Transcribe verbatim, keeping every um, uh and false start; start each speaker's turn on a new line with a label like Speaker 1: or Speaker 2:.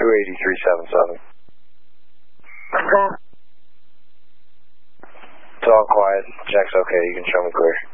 Speaker 1: two eighty-three seventy-seven.
Speaker 2: Okay.
Speaker 1: It's all quiet. Jack's okay. You can show me clear.